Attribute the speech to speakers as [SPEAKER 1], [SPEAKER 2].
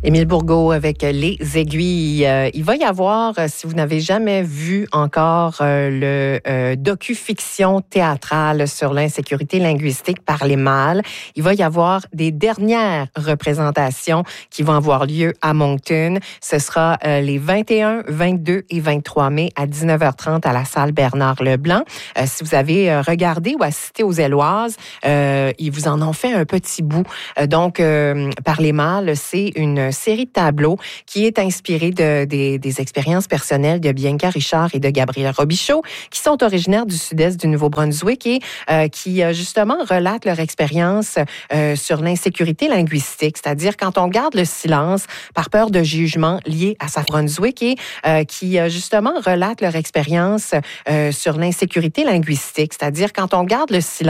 [SPEAKER 1] Émile Bourgault avec Les Aiguilles. Il va y avoir, si vous n'avez jamais vu encore le docu-fiction théâtrale sur l'insécurité linguistique par les mâles, il va y avoir des dernières représentations qui vont avoir lieu à Moncton. Ce sera les 21, 22 et 23 mai à 19h30 à la salle Bernard-Leblanc. Si vous avez regardé ou assisté aux Éloises, ils vous en ont fait un petit bout. Donc, par les mâles, c'est une série de tableaux qui est inspirée des expériences personnelles de Bianca Richard et de Gabriel Robichaud, qui sont originaires du sud-est du Nouveau-Brunswick et qui, justement, relatent leur expérience sur l'insécurité linguistique, c'est-à-dire quand on garde le silence par peur de jugement lié à sa Brunswick et qui, justement, relatent leur expérience sur l'insécurité linguistique, c'est-à-dire quand on garde le silence